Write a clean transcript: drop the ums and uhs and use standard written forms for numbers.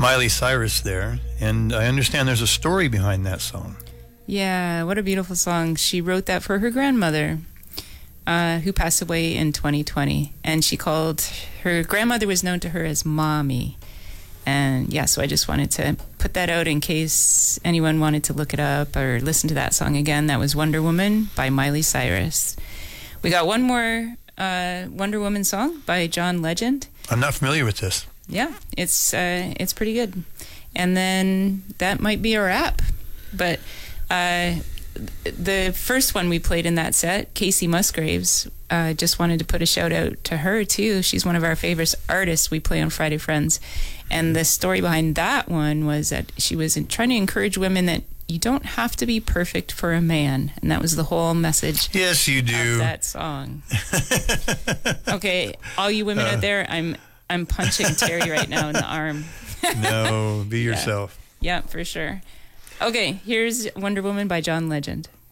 Miley Cyrus there, and I understand there's a story behind that song. Yeah, what a beautiful song. She wrote that for her grandmother, who passed away in 2020. And her grandmother was known to her as Mommy. And yeah, so I just wanted to put that out in case anyone wanted to look it up or listen to that song again. That was Wonder Woman by Miley Cyrus. We got one more Wonder Woman song by John Legend. I'm not familiar with this. Yeah, it's pretty good. And then that might be our wrap. But the first one we played in that set, Casey Musgraves, just wanted to put a shout out to her too. She's one of our favorite artists we play on Friday Friends. And the story behind that one was that she was trying to encourage women that you don't have to be perfect for a man. And that was the whole message. Yes, you do. Of that song. Okay, all you women out there, I'm punching Terry right now in the arm. No, be yourself. Yeah, for sure. Okay, here's Wonder Woman by John Legend.